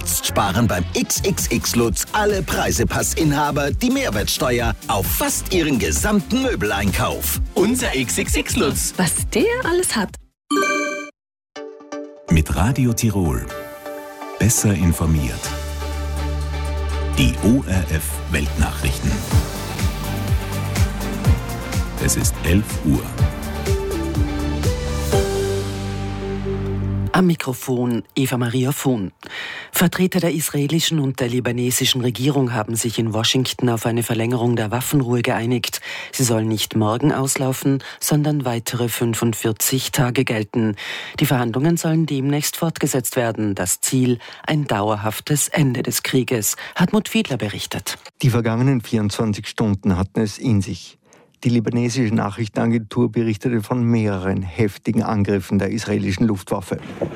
Jetzt sparen beim XXX Lutz alle Preisepassinhaber die Mehrwertsteuer auf fast ihren gesamten Möbeleinkauf. Unser XXX Lutz. Was der alles hat. Mit Radio Tirol. Besser informiert. Die ORF Weltnachrichten. Es ist 11 Uhr. Am Mikrofon Eva-Maria Vohn. Vertreter der israelischen und der libanesischen Regierung haben sich in Washington auf eine Verlängerung der Waffenruhe geeinigt. Sie soll nicht morgen auslaufen, sondern weitere 45 Tage gelten. Die Verhandlungen sollen demnächst fortgesetzt werden. Das Ziel, ein dauerhaftes Ende des Krieges. Hartmut Fiedler berichtet. Die vergangenen 24 Stunden hatten es in sich. Die libanesische Nachrichtenagentur berichtete von mehreren heftigen Angriffen der israelischen Luftwaffe.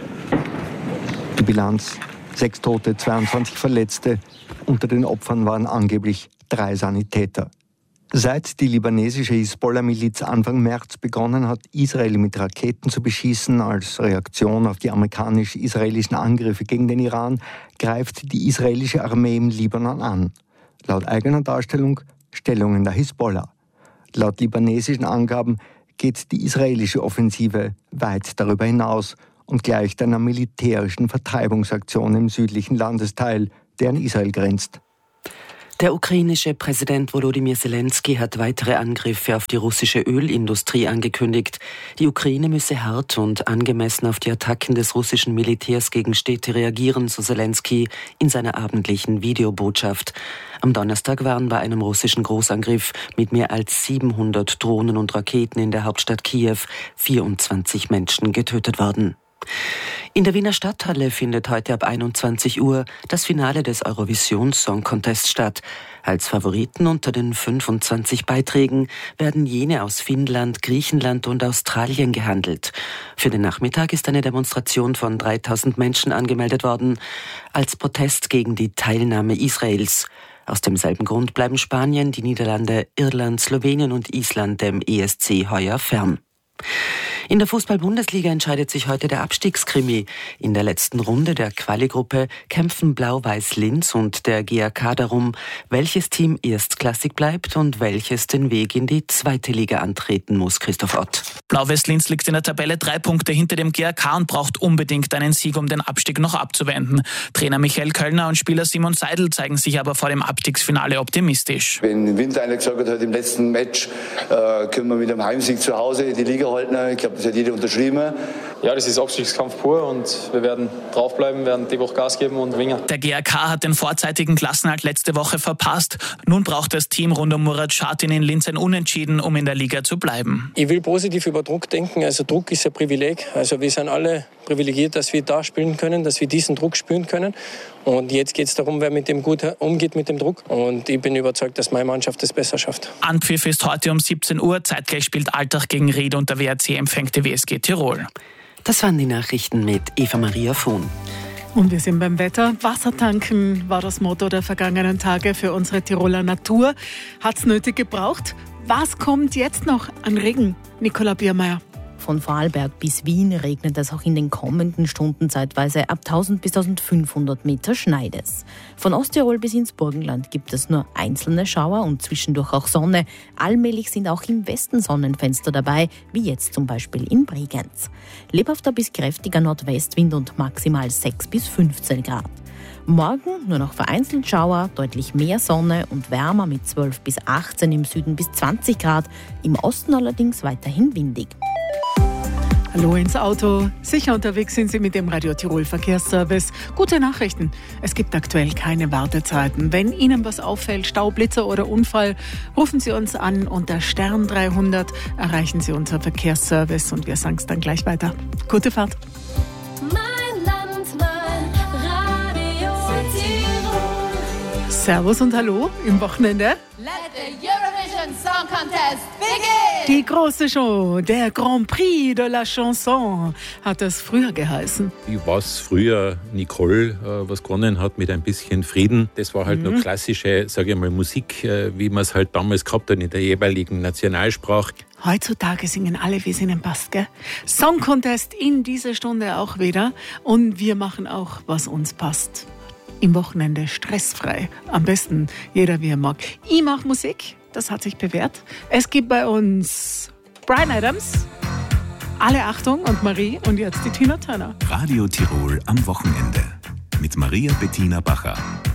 Die Bilanz: 6 Tote, 22 Verletzte. Unter den Opfern waren angeblich 3 Sanitäter. Seit die libanesische Hisbollah-Miliz Anfang März begonnen hat, Israel mit Raketen zu beschießen, als Reaktion auf die amerikanisch-israelischen Angriffe gegen den Iran, greift die israelische Armee im Libanon an. Laut eigener Darstellung Stellungen der Hisbollah. Laut libanesischen Angaben geht die israelische Offensive weit darüber hinaus und gleicht einer militärischen Vertreibungsaktion im südlichen Landesteil, der an Israel grenzt. Der ukrainische Präsident Volodymyr Zelensky hat weitere Angriffe auf die russische Ölindustrie angekündigt. Die Ukraine müsse hart und angemessen auf die Attacken des russischen Militärs gegen Städte reagieren, so Zelensky in seiner abendlichen Videobotschaft. Am Donnerstag waren bei einem russischen Großangriff mit mehr als 700 Drohnen und Raketen in der Hauptstadt Kiew 24 Menschen getötet worden. In der Wiener Stadthalle findet heute ab 21 Uhr das Finale des Eurovision Song Contest statt. Als Favoriten unter den 25 Beiträgen werden jene aus Finnland, Griechenland und Australien gehandelt. Für den Nachmittag ist eine Demonstration von 3000 Menschen angemeldet worden, als Protest gegen die Teilnahme Israels. Aus demselben Grund bleiben Spanien, die Niederlande, Irland, Slowenien und Island dem ESC heuer fern. In der Fußball-Bundesliga entscheidet sich heute der Abstiegskrimi. In der letzten Runde der Quali-Gruppe kämpfen Blau-Weiß Linz und der GAK darum, welches Team erstklassig bleibt und welches den Weg in die zweite Liga antreten muss. Christoph Ott. Blau-Weiß Linz liegt in der Tabelle 3 Punkte hinter dem GAK und braucht unbedingt einen Sieg, um den Abstieg noch abzuwenden. Trainer Michael Kölner und Spieler Simon Seidel zeigen sich aber vor dem Abstiegsfinale optimistisch. Wenn im Winter einer gesagt hat, im letzten Match können wir mit einem Heimsieg zu Hause die Liga halten, ich glaube, das hat jeder unterschrieben. Ja, das ist Abstiegskampf pur und wir werden draufbleiben, werden die Woche Gas geben und gewinnen. Der GAK hat den vorzeitigen Klassenerhalt letzte Woche verpasst. Nun braucht das Team rund um Murat Şahin in Linz ein Unentschieden, um in der Liga zu bleiben. Ich will positiv über Druck denken. Also Druck ist ein Privileg. Also wir sind alle privilegiert, dass wir da spielen können, dass wir diesen Druck spüren können. Und jetzt geht es darum, wer mit dem gut umgeht mit dem Druck. Und ich bin überzeugt, dass meine Mannschaft es besser schafft. Anpfiff ist heute um 17 Uhr. Zeitgleich spielt Altach gegen Ried und der WRC empfängt die WSG Tirol. Das waren die Nachrichten mit Eva-Maria Vohn. Und wir sind beim Wetter. Wassertanken war das Motto der vergangenen Tage für unsere Tiroler Natur. Hat's nötig gebraucht? Was kommt jetzt noch an Regen? Nicola Biermeier. Von Vorarlberg bis Wien regnet es auch in den kommenden Stunden zeitweise ab 1000 bis 1500 Meter schneit es. Von Osttirol bis ins Burgenland gibt es nur einzelne Schauer und zwischendurch auch Sonne. Allmählich sind auch im Westen Sonnenfenster dabei, wie jetzt zum Beispiel in Bregenz. Lebhafter bis kräftiger Nordwestwind und maximal 6 bis 15 Grad. Morgen nur noch vereinzelt Schauer, deutlich mehr Sonne und wärmer mit 12 bis 18 im Süden bis 20 Grad, im Osten allerdings weiterhin windig. Hallo ins Auto. Sicher unterwegs sind Sie mit dem Radio Tirol Verkehrsservice. Gute Nachrichten. Es gibt aktuell keine Wartezeiten. Wenn Ihnen was auffällt, Staublitzer oder Unfall, rufen Sie uns an unter Stern 300, erreichen Sie unser Verkehrsservice und wir sagen es dann gleich weiter. Gute Fahrt. Mein Land, mein Radio Tirol. Servus und Hallo im Wochenende. Let the Eurovision Song Contest begin! Die große Show, der Grand Prix de la Chanson, hat das früher geheißen. Was früher Nicole was gewonnen hat mit ein bisschen Frieden, das war halt noch klassische, sage ich mal, Musik, wie man es halt damals gehabt hat in der jeweiligen Nationalsprache. Heutzutage singen alle, wie es ihnen passt, gell? Song Contest in dieser Stunde auch wieder und wir machen auch, was uns passt. im Wochenende stressfrei. Am besten jeder wie er mag. Ich mache Musik, das hat sich bewährt. Es gibt bei uns Bryan Adams, Alle Achtung und Marie und jetzt die Tina Turner. Radio Tirol am Wochenende mit Maria Bettina Bacher.